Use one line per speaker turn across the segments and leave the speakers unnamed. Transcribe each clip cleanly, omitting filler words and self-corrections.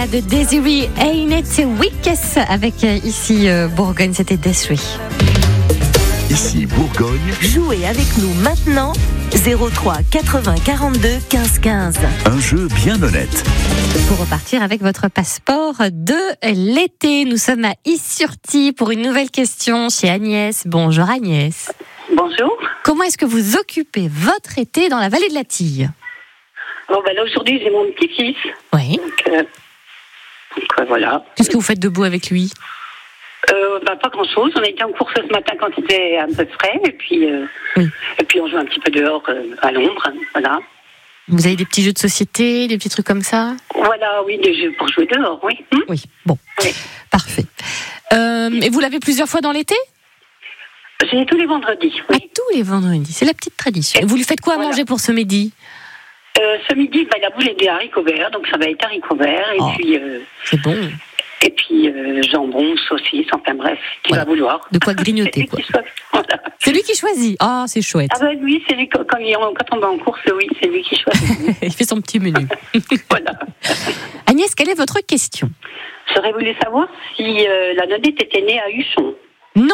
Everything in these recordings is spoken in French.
De Desiree Ain't It Weakest avec ici Bourgogne, c'était Desiree.
Ici Bourgogne.
Jouez avec nous maintenant 03 80 42 15 15.
Un jeu bien honnête.
Pour repartir avec votre passeport de l'été, nous sommes à Is-sur-Tille pour une nouvelle question chez Agnès. Bonjour Agnès.
Bonjour.
Comment est-ce que vous occupez votre été dans la vallée de la Tille ?
Bon, là aujourd'hui j'ai mon petit-fils.
Oui.
Donc voilà.
Qu'est-ce que vous faites de beau avec lui ?
Pas grand-chose. On a été en course ce matin quand il était un peu frais. Et puis on joue un petit peu dehors à l'ombre. Voilà.
Vous avez des petits jeux de société, des petits trucs comme ça ?
Voilà, oui, des jeux pour jouer dehors, oui.
Oui, bon.
Oui.
Parfait. Et vous l'avez plusieurs fois dans l'été ?
J'ai tous les vendredis, oui.
Tous les vendredis, c'est la petite tradition. Et vous lui faites quoi à manger pour ce midi ?
Ce midi, il a voulu des haricots verts, donc ça va être haricots verts. Et puis,
c'est bon.
Et puis jambon, saucisse, enfin bref, qui va vouloir.
De quoi grignoter, quoi.
Voilà.
C'est lui qui choisit. Ah, c'est chouette.
Ah ben oui, c'est lui, quand on va en course, oui, c'est lui qui choisit.
Il fait son petit menu.
Voilà.
Agnès, quelle est votre question ?
J'aurais voulu savoir si la Nodette était née à Huchon.
Non.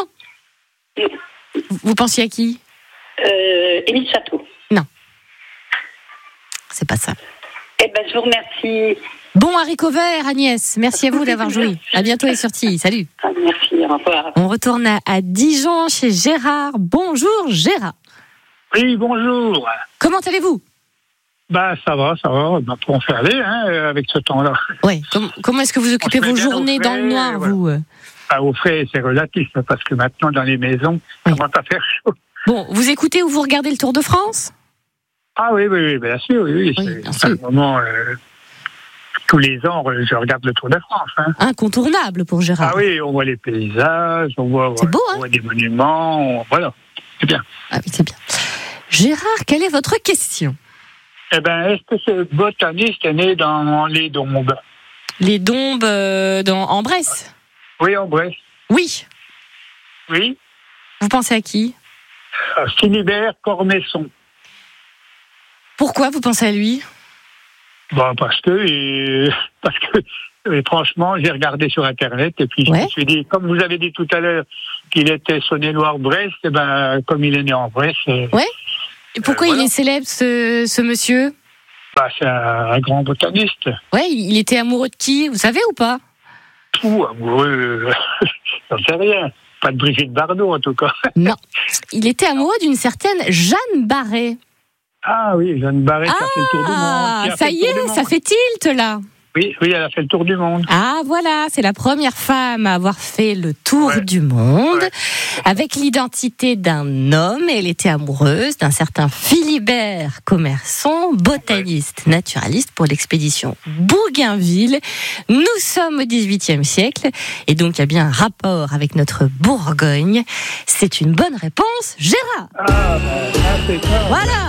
Vous pensiez à qui ?
Émile Château.
Non. C'est pas ça.
Eh ben, je vous remercie.
Bon haricot vert, Agnès. Merci à vous d'avoir joué. À bientôt et sur-Tille. Salut.
Merci, au revoir.
On retourne à Dijon chez Gérard. Bonjour Gérard.
Oui, bonjour.
Comment allez-vous ?
Ça va. Pour en faire aller, avec ce temps-là.
Oui. Comment est-ce que vous occupez vos journées dans le noir,
voilà.
vous ?
Au frais, c'est relatif, parce que maintenant, dans les maisons, ça va pas faire chaud.
Bon, vous écoutez ou vous regardez le Tour de France ?
Ah oui, bien sûr, oui. C'est un moment, tous les ans, je regarde le Tour de France.
Incontournable pour Gérard.
Ah oui, on voit les paysages, on voit des monuments, voilà, c'est bien.
Ah oui, c'est bien. Gérard, quelle est votre question ?
Eh bien, est-ce que ce botaniste est né dans les Dombes ?
Les Dombes en Bresse ?
Oui, en Bresse.
Oui.
Oui.
Vous pensez à qui ?
Philibert Cornesson.
Pourquoi vous pensez à lui ?
Parce que franchement, j'ai regardé sur Internet et puis je me suis dit, comme vous avez dit tout à l'heure qu'il était Saône-et-Loire-Brest, comme il est né en Bresse.
Et pourquoi il est célèbre, ce monsieur ?
C'est un grand botaniste.
Ouais, il était amoureux de qui ? Vous savez ou pas ?
Amoureux, j'en sais rien. Pas de Brigitte Bardot, en tout cas.
Non. Il était amoureux d'une certaine Jeanne Barret.
Ah oui, Jeanne Barret, ça fait le tour du monde.
Ça y est, ça fait tilt, là.
Oui, elle a fait le tour du monde.
Ah voilà, c'est la première femme à avoir fait le tour du monde avec l'identité d'un homme. Elle était amoureuse d'un certain Philibert Commerson, botaniste, naturaliste pour l'expédition Bougainville. Nous sommes au XVIIIe siècle et donc il y a bien un rapport avec notre Bourgogne. C'est une bonne réponse, Gérard.
C'est ça.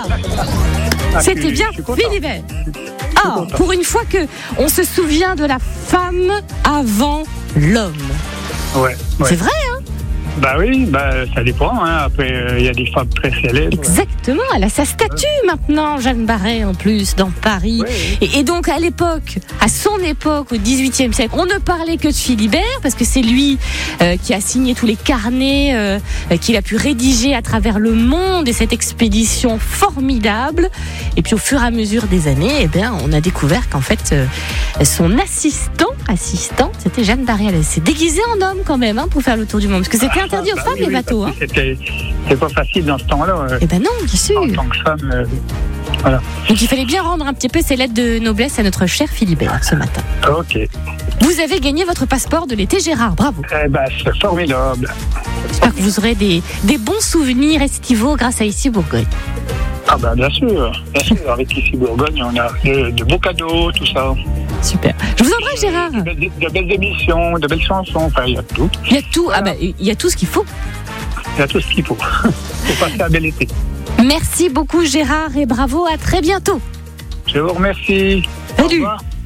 Voilà. C'était bien Philibert. Pour une fois que on se souvient de la femme avant l'homme.
Ouais.
C'est vrai, hein ?
Oui, ça dépend. Après, il y a des femmes très célèbres.
Exactement, elle a sa statue maintenant, Jeanne Barret, en plus, dans Paris. Oui. Et donc, à son époque, au XVIIIe siècle, on ne parlait que de Philibert, parce que c'est lui qui a signé tous les carnets qu'il a pu rédiger à travers le monde, et cette expédition formidable. Et puis, au fur et à mesure des années, on a découvert qu'en fait, son assistante, c'était Jeanne Barret. Elle s'est déguisée en homme quand même, pour faire le tour du monde, parce que c'était interdit aux femmes, les bateaux.
C'est pas facile dans ce temps-là.
Non, bien sûr.
En tant que femme, voilà.
Donc il fallait bien rendre un petit peu ses lettres de noblesse à notre cher Philibert ce matin.
Ok.
Vous avez gagné votre passeport de l'été, Gérard, bravo.
C'est formidable.
J'espère que vous aurez des bons souvenirs estivaux grâce à Ici Bourgogne.
Bien sûr, avec Ici Bourgogne, on a de beaux cadeaux, tout ça.
Super. Je vous embrasse, Gérard.
De belles émissions, de belles chansons, il y a tout.
Il y a tout, il y a tout ce qu'il faut.
Il y a tout ce qu'il faut. Pour passer un bel été.
Merci beaucoup, Gérard, et bravo, à très bientôt.
Je vous remercie.
Salut.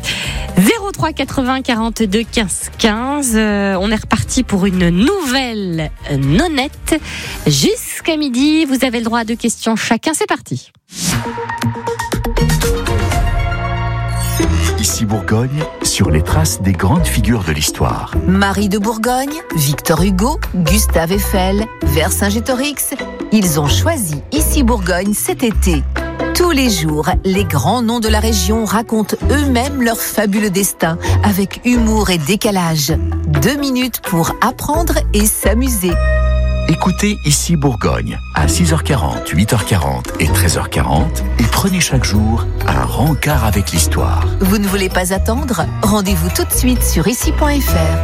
03 80 42 15 15. On est reparti pour une nouvelle nonnette. Jusqu'à midi, vous avez le droit à 2 questions chacun. C'est parti.
Ici Bourgogne, sur les traces des grandes figures de l'histoire.
Marie de Bourgogne, Victor Hugo, Gustave Eiffel, Vercingétorix, ils ont choisi Ici Bourgogne cet été. Tous les jours, les grands noms de la région racontent eux-mêmes leur fabuleux destin avec humour et décalage. 2 minutes pour apprendre et s'amuser.
Écoutez Ici Bourgogne à 6h40, 8h40 et 13h40 et prenez chaque jour un rencard avec l'histoire.
Vous ne voulez pas attendre ? Rendez-vous tout de suite sur ici.fr.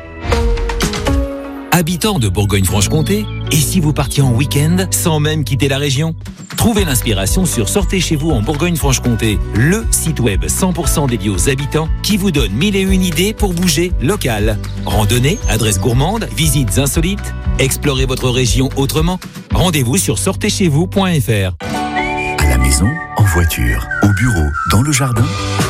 Habitants de Bourgogne-Franche-Comté, et si vous partiez en week-end sans même quitter la région ? Trouvez l'inspiration sur Sortez chez vous en Bourgogne-Franche-Comté, le site web 100% dédié aux habitants qui vous donne 1001 idées pour bouger local. Randonnée, adresses gourmandes, visites insolites, explorez votre région autrement. Rendez-vous sur sortezcheзвous.fr.
À la maison, en voiture, au bureau, dans le jardin,